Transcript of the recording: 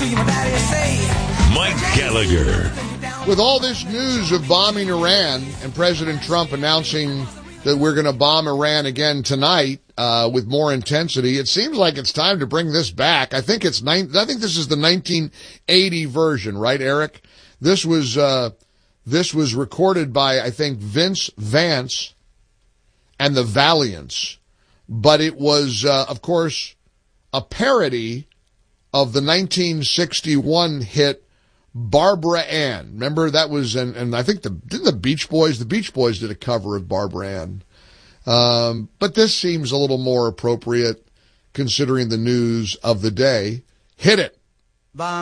Mike Gallagher. With all this news of bombing Iran and President Trump announcing that we're going to bomb Iran again tonight with more intensity, it seems like it's time to bring this back. I think this is the 1980 version, right, Eric? This was recorded by, I think, Vince Vance and the Valiants, but it was, of course, a parody of the 1961 hit Barbara Ann. Remember that was, and I think didn't the Beach Boys did a cover of Barbara Ann. But this seems a little more appropriate considering the news of the day. Hit it.